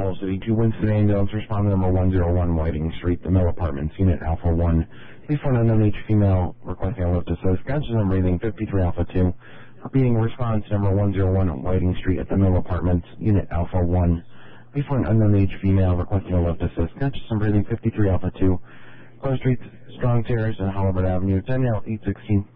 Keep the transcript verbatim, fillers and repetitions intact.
Falls City, two Winston ambulance, responding number one zero one Whiting Street, the Mill Apartments, Unit Alpha one. Please phone unknown H female requesting a lift assist. Conscious and breathing, fifty-three Alpha two. Repeating response number one zero one Whiting Street at the Mill Apartments, Unit Alpha one. Please phone unknown age female requesting a lift assist. Conscious and breathing, fifty-three Alpha two. Close Street, Strong Terrace, and Hollywood Avenue, ten L eight sixteen.